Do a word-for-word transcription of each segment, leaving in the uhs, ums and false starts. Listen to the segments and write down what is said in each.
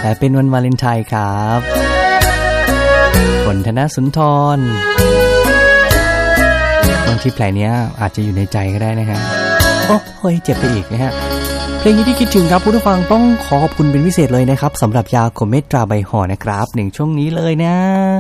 เป็นวันวาเลนไทน์ครับฝนธนสุนทรบางทีแผลเนี้ยอาจจะอยู่ในใจก็ได้นะฮะโอ้โหเจ็บไปอีกนะฮะเพลงนี้ที่คิดถึงครับผู้ฟังต้องขอขอบคุณเป็นพิเศษเลยนะครับสำหรับยาโคเมตราใบห่อนะครับหนึ่งช่วงนี้เลยนะ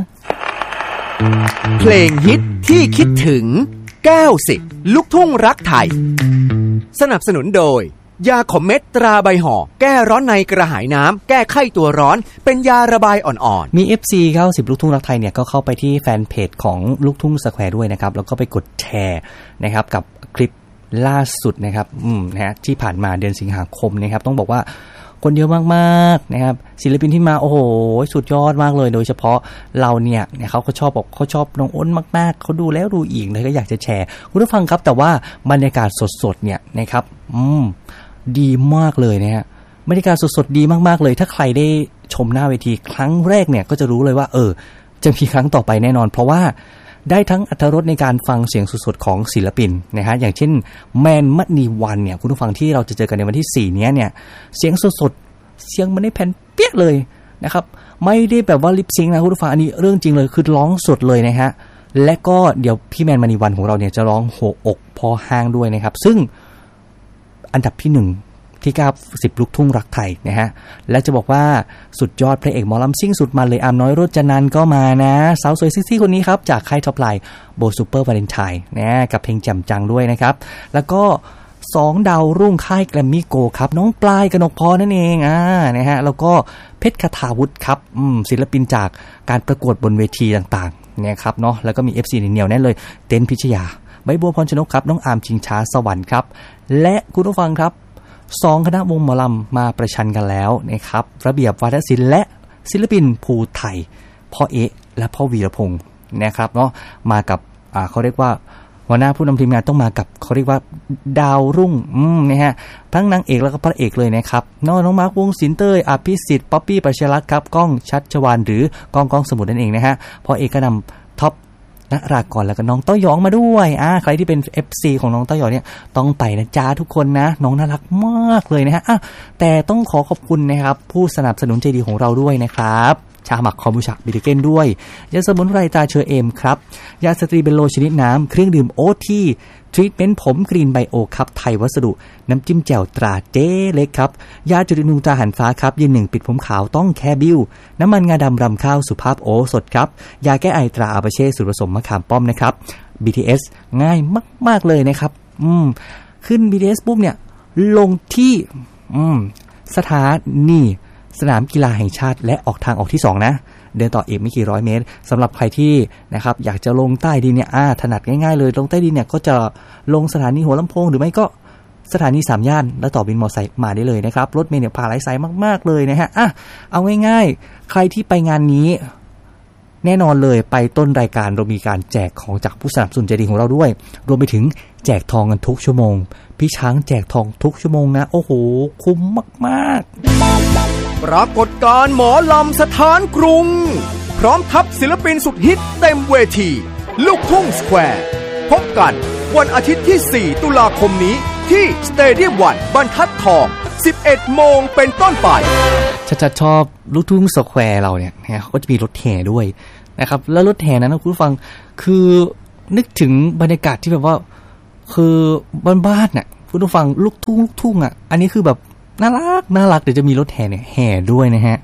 เพลงฮิตที่คิดถึงเก้าสิบลูกทุ่งรักไทยสนับสนุนโดยยาขมเม็ดตราใบห่อแก้ร้อนในกระหายน้ำแก้ไข้ตัวร้อนเป็นยาระบายอ่อนๆมี เอฟ ซี เก้าสิบลูกทุ่งรักไทยเนี่ยก็เข้าไปที่แฟนเพจของลูกทุ่งสแควร์ด้วยนะครับแล้วก็ไปกดแชร์นะครับกับคลิปล่าสุดนะครับอืมนะฮะที่ผ่านมาเดือนสิงหาคมนะครับต้องบอกว่าคนเยอะมากๆนะครับศิลปินที่มาโอ้โหสุดยอดมากเลยโดยเฉพาะเราเนี่ยเนี่ยเขาก็ชอบบอกเขาชอบน้องอ้นมากๆเขาดูแล้วดูอีกเลยก็อยากจะแชร์คุณผู้ฟังครับแต่ว่าบรรยากาศสดๆเนี่ยนะครับอืมดีมากเลยนะฮะบรรยากาศสดๆดีมากๆเลยถ้าใครได้ชมหน้าเวทีครั้งแรกเนี่ยก็จะรู้เลยว่าเออจะมีครั้งต่อไปแน่นอนเพราะว่าได้ทั้งอรรถรสในการฟังเสียงสดๆของศิลปินนะฮะอย่างเช่นแมนมณีวันเนี่ยคุณผู้ฟังที่เราจะเจอกันในวันที่สี่เนี้ยเนี่ยเสียงสดๆเสียงมันได้แผ่นเปี้ยเลยนะครับไม่ได้แบบว่าลิปซิงค์นะคุณผู้ฟังอันนี้เรื่องจริงเลยคือร้องสดเลยนะฮะและก็เดี๋ยวพี่แมนมณีวันของเราเนี่ยจะร้องหัวอกพอห้างด้วยนะครับซึ่งอันดับที่หนึ่งที่เก้าสิบลูกทุ่งรักไทยนะฮะและจะบอกว่าสุดยอดพระเอกหมอลำซิ่งสุดมันเลยอามน้อยโรจนันท์ก็มานะสาวสวยเซ็กซี่คนนี้ครับจากค่ายท็อปไลน์โบซูเปอร์วาเลนไทน์นะกับเพลงแจ่มจังด้วยนะครับแล้วก็สองดาวรุ่งค่ายแกรมมี่โกครับน้องปลายกนกพรนั่นเองอ่านะฮะแล้วก็เพชรคทาวุฒิครับอืมศิลปินจากการประกวดบนเวทีต่างๆเนี่ยครับเนาะแล้วก็มี เอฟ ซี เหนียวแน่นเลยเต้นพิชยาใบบัวพรชนกครับน้องอาร์มชิงช้าสวรรค์ครับและคุณผู้ฟังครับสองคณะวงหมอลำมาประชันกันแล้วนะครับระเบียบวาทศิลป์และศิลปินภูไทยพ่อเอะและพ่อวีรพงศ์นะครับเนาะมากับอ่าเขาเรียกว่าหัวหน้าผู้นำทีมงานต้องมากับเขาเรียกว่าดาวรุ่งอืมนะฮะทั้งนางเอกแล้วก็พระเอกเลยนะครับน้องน้องมาร์ควงศิลป์เต้ยอภิสิทธิ์ป๊อปปี้ประชารัตน์ครับก้องชัชวาลหรือก้องก้องสมุทรนั่นเองนะฮะพ่อเอกก็นำท็อปณรากรแล้วก็น้องเต้ายองมาด้วยอ่าใครที่เป็น เอฟ ซี ของน้องเต้ายองเนี่ยต้องไปนะจ้าทุกคนนะน้องน่ารักมากเลยนะฮะอ่ะแต่ต้องขอขอบคุณนะครับผู้สนับสนุนใจดีของเราด้วยนะครับชาหมักคอมบูชาบิลิเกนด้วยยาสมุนไพรตาเชอเอมครับยาสตรีเบลโลชนิดน้ำเครื่องดื่มโอทีทรีทเมนต์ผมกรีนไบโอครับไทยวัสดุน้ำจิ้มแจ่วตราเจ๊เล็กครับยาจุดนุงตราหันฟ้าครับยืนหนึ่งปิดผมขาวต้องแคบิวน้ำมันงาดำรำข้าวสุภาพโอสดครับยาแก้ไอตราอาปาเช่สูตรผสมมะขามป้อมนะครับ บี ที เอส ง่ายมากๆเลยนะครับอืมขึ้น บี ที เอส ปุ๊บเนี่ยลงที่อืมสถานีสนามกีฬาแห่งชาติและออกทางออกที่สองนะเดินต่ออีกไม่กี่ร้อยเมตรสำหรับใครที่นะครับอยากจะลงใต้ดินเนี่ยอ่าถนัดง่ายๆเลยลงใต้ดินเนี่ยก็จะลงสถานีหัวลำโพงหรือไม่ก็สถานีสามย่านแล้วต่อบินมอเตอร์ไซค์มาได้เลยนะครับรถเมล์เนี่ยพาหลายสายมากๆเลยนะฮะอ่ะเอาง่ายๆใครที่ไปงานนี้แน่นอนเลยไปต้นรายการเรามีการแจกของจากผู้สนับสนุนใจดีของเราด้วยรวมไปถึงแจกทองกันทุกชั่วโมงพี่ช้างแจกทองทุกชั่วโมงนะโอ้โหคุ้มมากๆปรากฏการณ์หมอลำสถานกรุงพร้อมทัพศิลปินสุดฮิตเต็มเวทีลูกทุ่งสแควร์พบกันวันอาทิตย์ที่สี่ตุลาคมนี้ที่สเตเดียมวันบรรทัดทอง สิบเอ็ดโมงเป็นต้นไปชัดๆชอบลูกทุ่งสแควร์เราเนี่ยนะเขาก็จะมีรถแห่ด้วยนะครับแล้วรถแห่นั้นนะคุณผู้ฟังคือนึกถึงบรรยากาศที่แบบว่าคือบ้านๆน่ะคุณผู้ฟังลูกทุ่งลูกทุ่งอ่ะอันนี้คือแบบน่ารักน่ารักเดี๋ยวจะมีรถแห่เนี่ยแห่ด้วยนะฮะ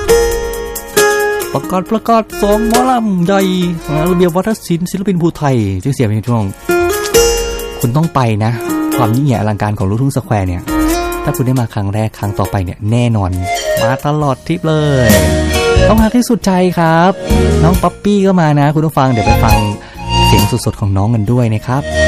ประกาศประกาศสองหมอลำใหญ่ระเบียบวัฒนศิลป์ศิลปินภูไทยจึงเสียเป็นช่วงคุณต้องไปนะความยิ่งใหญ่อลังการของลูกทุ่งสแควร์เนี่ยถ้าคุณได้มาครั้งแรกครั้งต่อไปเนี่ยแน่นอนมาตลอดทริปเลยต้องหาที่สุดใจครับน้องป๊อปปี้ก็มานะคุณผู้ฟังเดี๋ยวไปฟังเสียงสดๆของน้องกันด้วยนะครับ